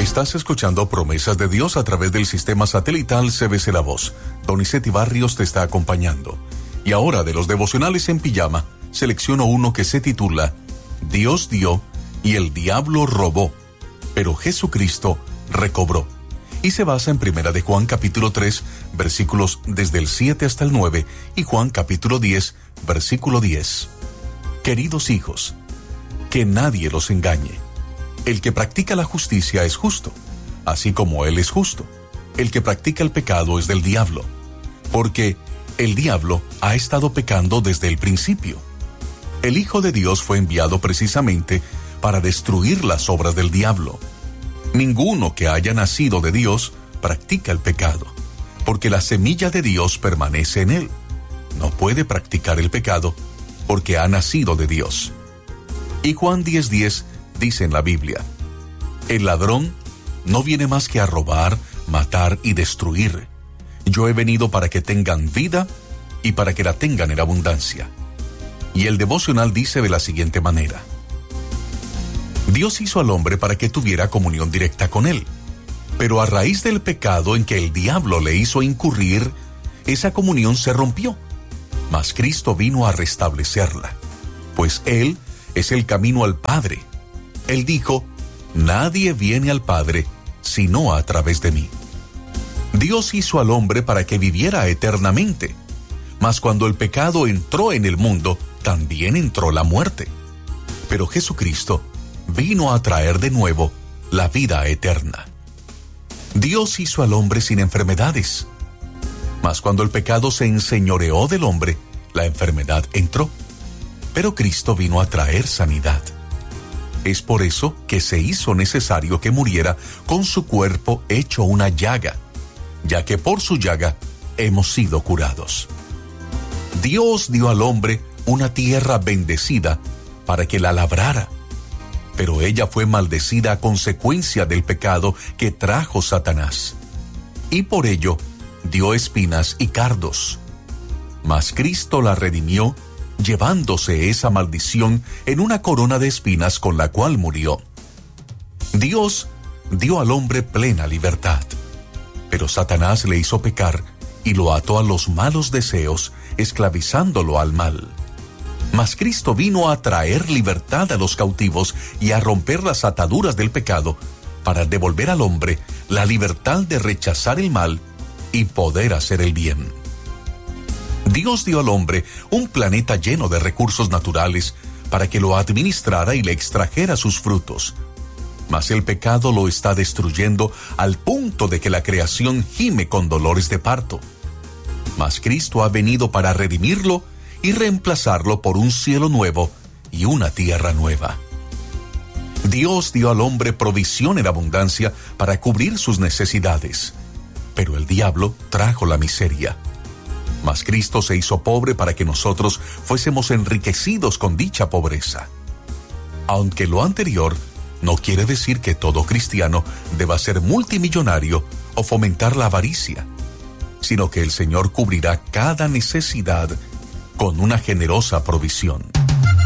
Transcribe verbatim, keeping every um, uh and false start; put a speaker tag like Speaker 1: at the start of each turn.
Speaker 1: Estás escuchando Promesas de Dios a través del sistema satelital C B C La Voz. Donizetti Barrios te está acompañando. Y ahora, de los devocionales en pijama, selecciono uno que se titula Dios dio y el diablo robó, pero Jesucristo recobró. Y se basa en Primera de Juan capítulo tres, versículos desde el siete hasta el nueve, y Juan capítulo diez, versículo diez. Queridos hijos, que nadie los engañe. El que practica la justicia es justo, así como él es justo. El que practica el pecado es del diablo, porque el diablo ha estado pecando desde el principio. El Hijo de Dios fue enviado precisamente para destruir las obras del diablo. Ninguno que haya nacido de Dios practica el pecado, porque la semilla de Dios permanece en él. No puede practicar el pecado, porque ha nacido de Dios. Y Juan diez diez dice en la Biblia: el ladrón no viene más que a robar, matar y destruir. Yo he venido para que tengan vida y para que la tengan en abundancia. Y el devocional dice de la siguiente manera: Dios hizo al hombre para que tuviera comunión directa con él, pero a raíz del pecado en que el diablo le hizo incurrir, esa comunión se rompió. Mas Cristo vino a restablecerla, pues Él es el camino al Padre. Él dijo: nadie viene al Padre sino a través de mí. Dios hizo al hombre para que viviera eternamente, mas cuando el pecado entró en el mundo, también entró la muerte. Pero Jesucristo vino a traer de nuevo la vida eterna. Dios hizo al hombre sin enfermedades, mas cuando el pecado se enseñoreó del hombre, la enfermedad entró. Pero Cristo vino a traer sanidad. Es por eso que se hizo necesario que muriera con su cuerpo hecho una llaga, ya que por su llaga hemos sido curados. Dios dio al hombre una tierra bendecida para que la labrara, pero ella fue maldecida a consecuencia del pecado que trajo Satanás, y por ello dio espinas y cardos. Mas Cristo la redimió, llevándose esa maldición en una corona de espinas con la cual murió. Dios dio al hombre plena libertad, pero Satanás le hizo pecar y lo ató a los malos deseos, esclavizándolo al mal. Mas Cristo vino a traer libertad a los cautivos y a romper las ataduras del pecado, para devolver al hombre la libertad de rechazar el mal y poder hacer el bien. Dios dio al hombre un planeta lleno de recursos naturales para que lo administrara y le extrajera sus frutos. Mas el pecado lo está destruyendo al punto de que la creación gime con dolores de parto. Mas Cristo ha venido para redimirlo y reemplazarlo por un cielo nuevo y una tierra nueva. Dios dio al hombre provisión en abundancia para cubrir sus necesidades, pero el diablo trajo la miseria. Mas Cristo se hizo pobre para que nosotros fuésemos enriquecidos con dicha pobreza. Aunque lo anterior no quiere decir que todo cristiano deba ser multimillonario o fomentar la avaricia, sino que el Señor cubrirá cada necesidad con una generosa provisión.